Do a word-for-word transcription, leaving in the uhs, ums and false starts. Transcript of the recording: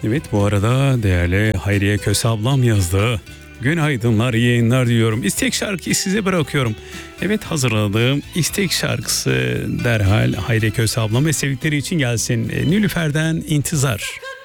Evet, bu arada değerli Hayriye Köse ablam yazdı. Günaydınlar, iyi yayınlar diyorum. İstek şarkıyı size bırakıyorum. Evet, hazırladığım istek şarkısı derhal Hayriye Köse ablam ve sevdikleri için gelsin. Nilüfer'den İntizar.